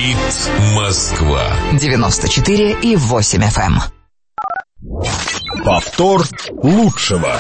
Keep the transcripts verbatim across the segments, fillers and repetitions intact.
Говорит Москва. девяносто четыре и восемь эф эм. Повтор лучшего.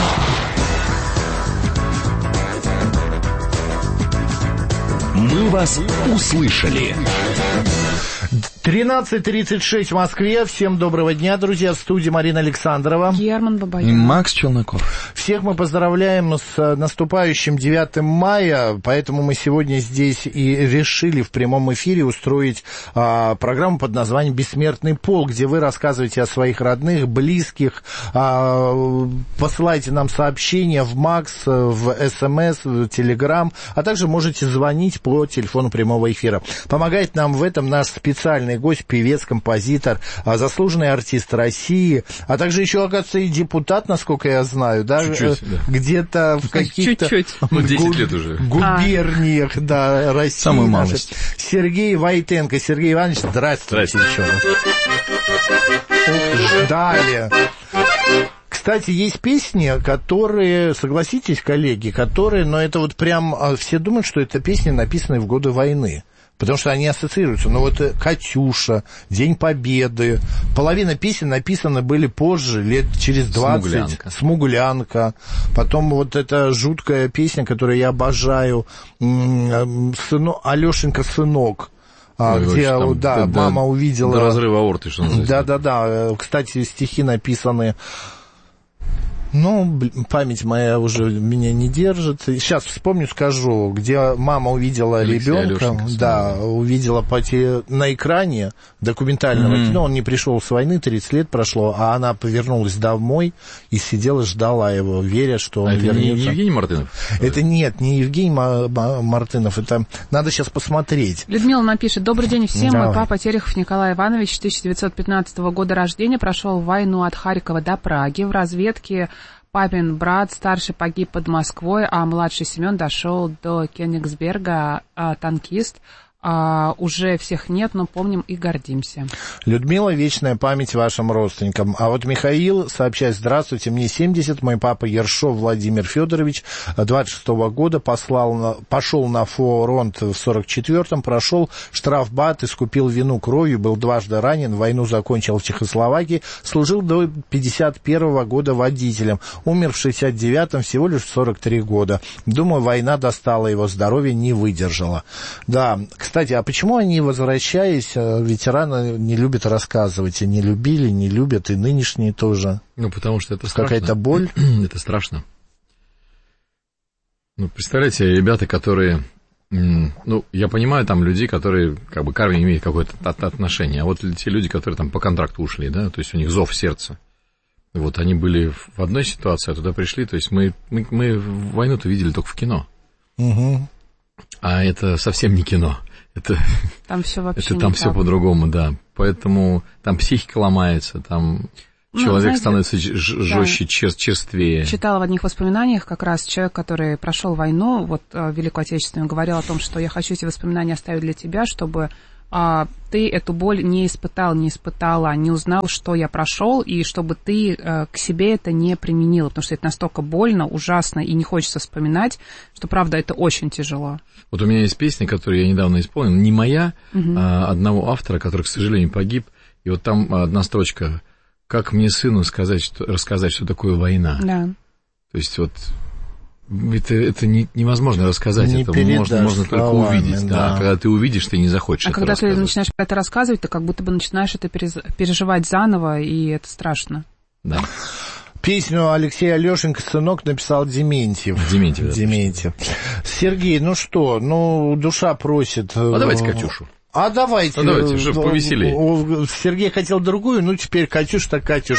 Мы вас услышали. тринадцать тридцать шесть в Москве. Всем доброго дня, друзья. В студии Марина Александрова. Герман Бабаян. И Макс Челноков. Всех мы поздравляем с наступающим девятым мая, поэтому мы сегодня здесь и решили в прямом эфире устроить а, программу под названием «Бессмертный полк», где вы рассказываете о своих родных, близких, а, посылайте нам сообщения в Макс, в СМС, в Телеграм, а также можете звонить по телефону прямого эфира. Помогает нам в этом наш специальный гость, певец, композитор, заслуженный артист России, а также еще, оказывается, и депутат, насколько я знаю, да? Чуть-чуть, да. Где-то в каких-то ну, десять лет уже. губерниях, а. да, России. Самую малость. Сергей Войтенко. Сергей Иванович, здравствуйте, здравствуйте. еще раз. Далее. Кстати, есть песни, которые, согласитесь, коллеги, которые, но это вот прям, все думают, что это песни, написанные в годы войны. Потому что они ассоциируются. Но вот «Катюша», «День Победы», половина песен написаны были позже, лет через двадцать. «Смуглянка». «Смуглянка». Потом вот эта жуткая песня, которую я обожаю, «Сыно... «Алешенька, сынок». Ой, где, там, да, до, мама увидела... До разрыва аорты, что называется. Да-да-да. Кстати, стихи написаны... Ну, память моя уже меня не держит. Сейчас вспомню, скажу, где мама увидела ребенка, да, увидела по те... на экране документального mm-hmm. кино. Он не пришел с войны, тридцать лет прошло, а она повернулась домой и сидела, ждала его, веря, что он а это вернется. Не, не Евгений Мартынов? Это нет, не Евгений Мартынов. Это надо сейчас посмотреть. Людмила напишет: добрый день всем. Давай. Мой папа Терехов Николай Иванович, тысяча девятьсот пятнадцатого года рождения, прошел войну от Харькова до Праги. В разведке папин брат старший погиб под Москвой, а младший Семен дошел до Кёнигсберга, а, танкист. А, уже всех нет, но помним и гордимся. Людмила, вечная память вашим родственникам. А вот Михаил сообщает: здравствуйте, мне семьдесят, мой папа Ершов Владимир Федорович двадцать шестого года послал на, пошел на фронт в сорок четвёртом, прошел штрафбат, искупил вину кровью, был дважды ранен, войну закончил в Чехословакии, служил до пятьдесят первого года водителем, умер в шестьдесят девятом, всего лишь в сорок три года. Думаю, война достала его, здоровье не выдержало. Да, кстати, а почему они, возвращаясь, ветераны не любят рассказывать, и не любили, не любят, и нынешние тоже? Ну, потому что это страшно. Какая-то боль? Это страшно. Ну, представляете, ребята, которые... Ну, я понимаю, там, людей, которые, как бы, к армии имеют какое-то отношение, а вот те люди, которые там по контракту ушли, да, то есть у них зов сердца. Вот они были в одной ситуации, а туда пришли, то есть мы, мы, мы войну-то видели только в кино. Угу. А это совсем не кино. Это там все вообще это там все по-другому, да. Поэтому там психика ломается, там ну, человек знаете, становится жестче, да. чер- черствее. Читала в одних воспоминаниях как раз человек, который прошел войну, вот Великую Отечественную, говорил о том, что я хочу эти воспоминания оставить для тебя, чтобы а, ты эту боль не испытал, не испытала, не узнал, что я прошел, и чтобы ты а, к себе это не применила, потому что это настолько больно, ужасно, и не хочется вспоминать, что, правда, это очень тяжело. Вот у меня есть песня, которую я недавно исполнил, не моя, угу. а одного автора, который, к сожалению, погиб, и вот там одна строчка: «Как мне сыну сказать, что, рассказать, что такое война?» Да. То есть вот это, это не, невозможно рассказать, не это можно, можно только увидеть. Да. Да. Когда ты увидишь, ты не захочешь а это когда рассказывать. Ты начинаешь это рассказывать, ты как будто бы начинаешь это переживать заново, и это страшно. Да. Песню Алексея Алешенька «Сынок» написал Дементьев. Дементьев, да. Дементьев. Сергей, ну что, ну, душа просит... А давайте «Катюшу». А давайте. А давайте, чтобы повеселее. Сергей хотел другую, ну, теперь «Катюша» так «Катюша».